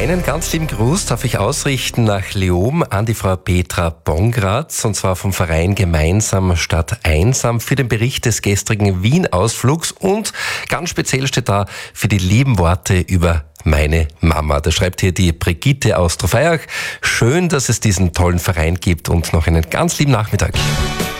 Einen ganz lieben Gruß darf ich ausrichten nach Leoben an die Frau Petra Bongratz, und zwar vom Verein Gemeinsam statt Einsam, für den Bericht des gestrigen Wien-Ausflugs, und ganz speziell steht da für die lieben Worte über meine Mama. Da schreibt hier die Brigitte aus Trofeiach. Schön, dass es diesen tollen Verein gibt, und noch einen ganz lieben Nachmittag.